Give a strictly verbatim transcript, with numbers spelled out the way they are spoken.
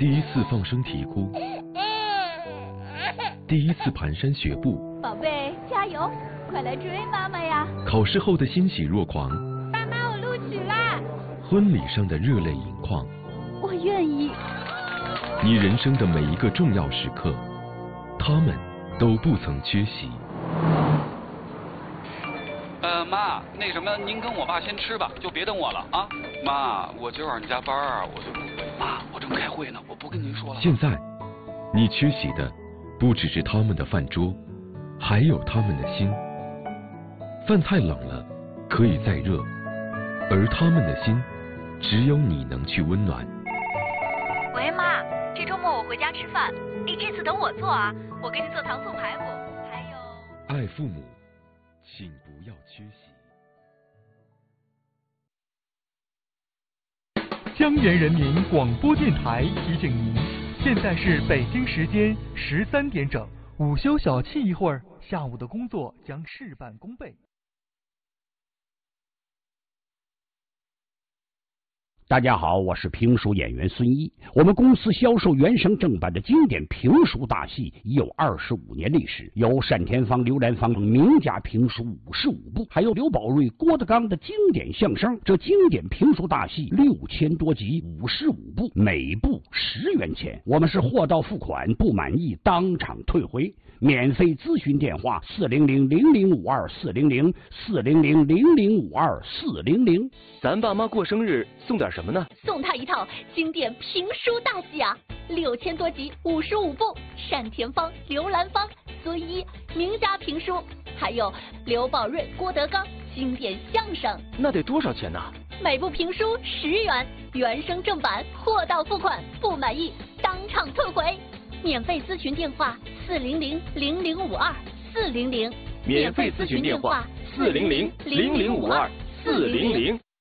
第一次放声啼哭，第一次蹒跚学步。 宝贝，加油，快来追妈妈呀！ 考试后的欣喜若狂， 爸妈，我录取啦！ 婚礼上的热泪盈眶， 我愿意。 你人生的每一个重要时刻，他们都不曾缺席。 呃，妈，那什么，您跟我爸先吃吧，就别等我了啊。妈，我今晚上加班啊，我就不回。妈，我正开会呢，我不跟您说了。 现在，你缺席的不只是他们的饭桌，还有他们的心。饭菜冷了，可以再热，而他们的心，只有你能去温暖。 喂，妈，这周末我回家吃饭，你这次等我做啊，我给你做糖醋排骨，还有…… 爱父母，请不要缺席。 江源人民广播电台提醒您，现在是北京时间十三点整，午休小憩一会儿，下午的工作将事半功倍。 大家好，我是评书演员孙一。我们公司销售原声正版的经典评书大戏已有二十五年历史，有单田芳、刘兰芳名家评书五十五部，还有刘宝瑞、郭德纲的经典相声。这经典评书大戏六千多集，五十五部，每部十元钱。我们是货到付款，不满意当场退回。免费咨询电话：四零零零零五二四零零四零零零零五二四零零。 咱爸妈过生日送点什么呢？ 送他一套经典评书大戏啊，六千多集，五十五部，单田芳、刘兰芳、孙一名家评书，还有刘宝瑞、郭德纲经典相声。 那得多少钱呢？ 每部评书十元，原声正版，货到付款，不满意当场退回。免费咨询电话：四零零零零五二四零零。 免费咨询电话：四零零零零五二四零零。